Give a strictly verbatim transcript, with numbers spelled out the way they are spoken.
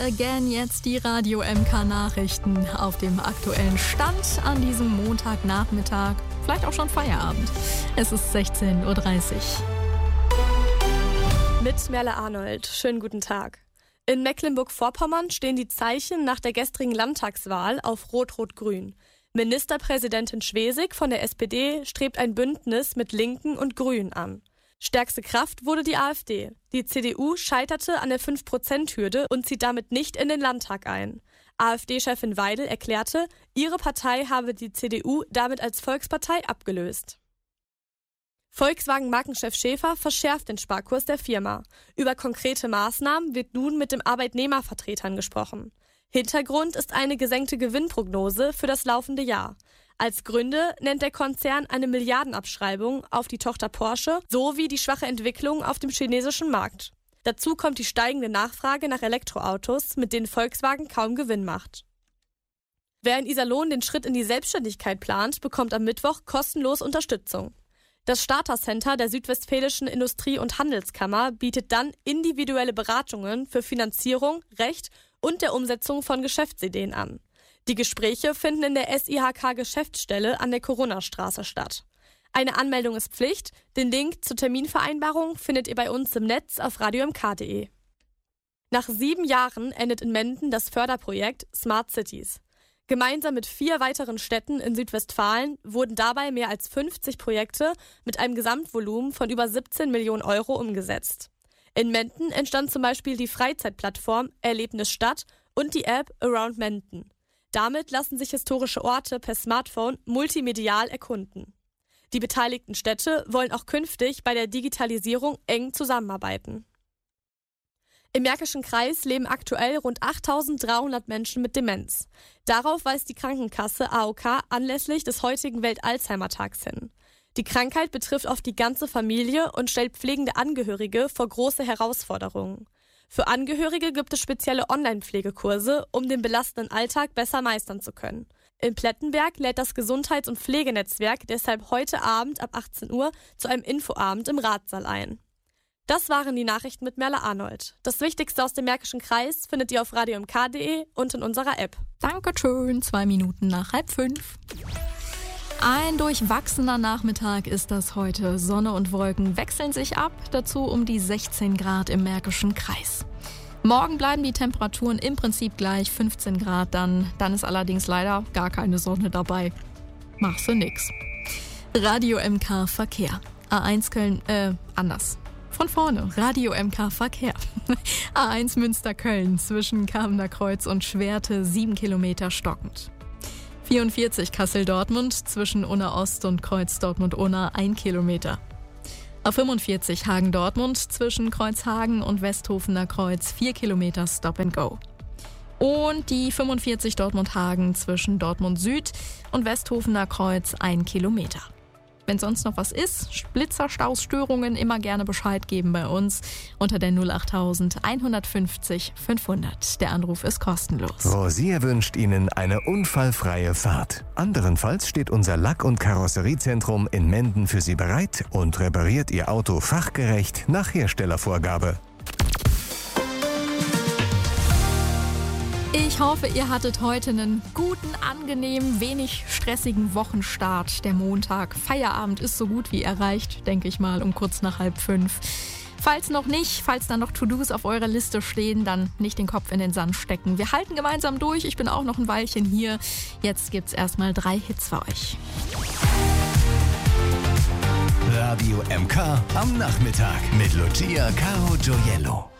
again, jetzt die Radio M K Nachrichten auf dem aktuellen Stand an diesem Montagnachmittag. Vielleicht auch schon Feierabend. Es ist sechzehn Uhr dreißig. Mit Merle Arnold. Schönen guten Tag. In Mecklenburg-Vorpommern stehen die Zeichen nach der gestrigen Landtagswahl auf Rot-Rot-Grün. Ministerpräsidentin Schwesig von der S P D strebt ein Bündnis mit Linken und Grünen an. Stärkste Kraft wurde die AfD. Die C D U scheiterte an der fünf Prozent Hürde und zieht damit nicht in den Landtag ein. AfD-Chefin Weidel erklärte, ihre Partei habe die C D U damit als Volkspartei abgelöst. Volkswagen-Markenchef Schäfer verschärft den Sparkurs der Firma. Über konkrete Maßnahmen wird nun mit den Arbeitnehmervertretern gesprochen. Hintergrund ist eine gesenkte Gewinnprognose für das laufende Jahr. Als Gründe nennt der Konzern eine Milliardenabschreibung auf die Tochter Porsche sowie die schwache Entwicklung auf dem chinesischen Markt. Dazu kommt die steigende Nachfrage nach Elektroautos, mit denen Volkswagen kaum Gewinn macht. Wer in Iserlohn den Schritt in die Selbstständigkeit plant, bekommt am Mittwoch kostenlos Unterstützung. Das Starter-Center der Südwestfälischen Industrie- und Handelskammer bietet dann individuelle Beratungen für Finanzierung, Recht und der Umsetzung von Geschäftsideen an. Die Gespräche finden in der S I H K-Geschäftsstelle an der Coronarstraße statt. Eine Anmeldung ist Pflicht. Den Link zur Terminvereinbarung findet ihr bei uns im Netz auf radio m k punkt d e. Nach sieben Jahren endet in Menden das Förderprojekt Smart Cities. Gemeinsam mit vier weiteren Städten in Südwestfalen wurden dabei mehr als fünfzig Projekte mit einem Gesamtvolumen von über siebzehn Millionen Euro umgesetzt. In Menden entstand zum Beispiel die Freizeitplattform Erlebnis Stadt und die App Around Menden. Damit lassen sich historische Orte per Smartphone multimedial erkunden. Die beteiligten Städte wollen auch künftig bei der Digitalisierung eng zusammenarbeiten. Im Märkischen Kreis leben aktuell rund achttausenddreihundert Menschen mit Demenz. Darauf weist die Krankenkasse A O K anlässlich des heutigen Welt-Alzheimer-Tags hin. Die Krankheit betrifft oft die ganze Familie und stellt pflegende Angehörige vor große Herausforderungen. Für Angehörige gibt es spezielle Online-Pflegekurse, um den belastenden Alltag besser meistern zu können. In Plettenberg lädt das Gesundheits- und Pflegenetzwerk deshalb heute Abend ab achtzehn Uhr zu einem Infoabend im Ratssaal ein. Das waren die Nachrichten mit Merle Arnold. Das Wichtigste aus dem Märkischen Kreis findet ihr auf radio m k punkt d e und in unserer App. Dankeschön, zwei Minuten nach halb fünf. Ein durchwachsener Nachmittag ist das heute. Sonne und Wolken wechseln sich ab, dazu um die sechzehn Grad im Märkischen Kreis. Morgen bleiben die Temperaturen im Prinzip gleich, fünfzehn Grad dann. Dann ist allerdings leider gar keine Sonne dabei. Machst du nix. Radio M K Verkehr. A eins Köln, äh, anders. Von vorne, Radio M K Verkehr. A eins Münster-Köln zwischen Kamener Kreuz und Schwerte, sieben Kilometer stockend. vierundvierzig Kassel-Dortmund zwischen Unna Ost und Kreuz Dortmund-Unna, ein Kilometer. A fünfundvierzig Hagen-Dortmund zwischen Kreuzhagen und Westhofener Kreuz, vier Kilometer Stop and Go. Und die fünfundvierzig Dortmund-Hagen zwischen Dortmund Süd und Westhofener Kreuz, ein Kilometer. Wenn sonst noch was ist, Blitzerstaus, Störungen, immer gerne Bescheid geben bei uns unter der null acht eins fünfzig fünfhundert. Der Anruf ist kostenlos. Rosier wünscht Ihnen eine unfallfreie Fahrt. Anderenfalls steht unser Lack- und Karosseriezentrum in Menden für Sie bereit und repariert Ihr Auto fachgerecht nach Herstellervorgabe. Ich hoffe, ihr hattet heute einen guten, angenehmen, wenig stressigen Wochenstart. Der Montag, Feierabend ist so gut wie erreicht, denke ich mal, um kurz nach halb fünf. Falls noch nicht, falls da noch To-Dos auf eurer Liste stehen, dann nicht den Kopf in den Sand stecken. Wir halten gemeinsam durch, ich bin auch noch ein Weilchen hier. Jetzt gibt's erstmal drei Hits für euch. Radio M K am Nachmittag mit Lucia Caro Gioiello.